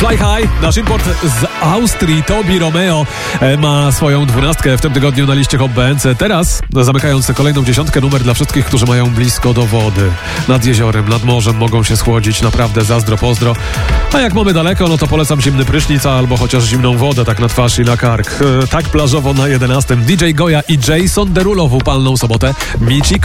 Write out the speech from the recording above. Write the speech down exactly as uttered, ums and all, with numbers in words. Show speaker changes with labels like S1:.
S1: Fly High, nasz import z Austrii, Tobi Romeo ma swoją dwunastkę w tym tygodniu na liście Hot Bands. Teraz, zamykając kolejną dziesiątkę, numer dla wszystkich, którzy mają blisko do wody. Nad jeziorem, nad morzem mogą się schłodzić, naprawdę zazdro, pozdro. A jak mamy daleko, no to polecam zimny prysznic albo chociaż zimną wodę tak na twarz i na kark. Tak plażowo na jedenastym. D J Goja i Jason Derulo w upalną sobotę. Mici